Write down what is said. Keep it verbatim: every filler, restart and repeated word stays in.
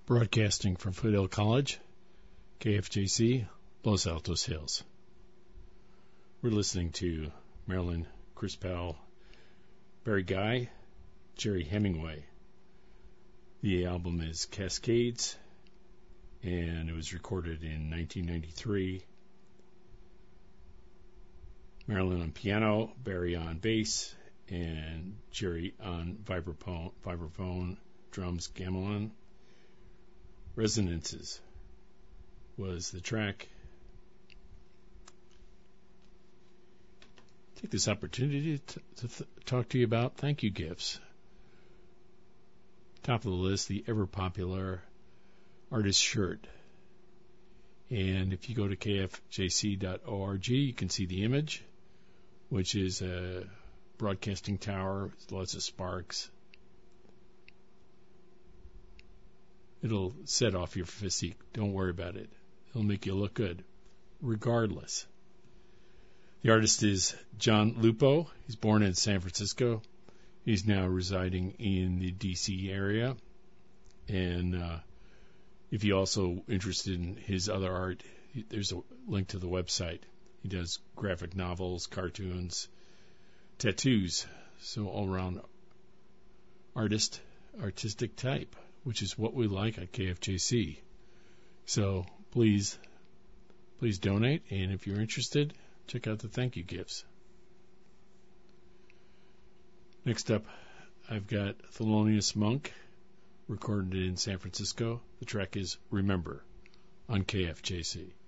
Broadcasting from Foothill College, K F J C, Los Altos Hills. We're listening to Marilyn Crispell, Barry Guy, Jerry Hemingway. The album is Cascades, and it was recorded in nineteen ninety-three. Marilyn on piano, Barry on bass, and Jerry on vibraphone, vibraphone drums, gamelan. Resonances was the track. Take this opportunity to, to th- talk to you about thank you gifts. Top of the list, the ever popular artist shirt. And if you go to K F J C dot org, you can see the image, which is a broadcasting tower with lots of sparks. It'll set off your physique. Don't worry about it. It'll make you look good, regardless. The artist is John Lupo. He's born in San Francisco. He's now residing in the D C area. And uh, if you're also interested in his other art, there's a link to the website. He does graphic novels, cartoons, tattoos. So all-around artist, artistic type, which is what we like at K F J C. So please, please donate. And if you're interested, check out the thank you gifts. Next up, I've got Thelonious Monk, recorded in San Francisco. The track is Remember on K F J C.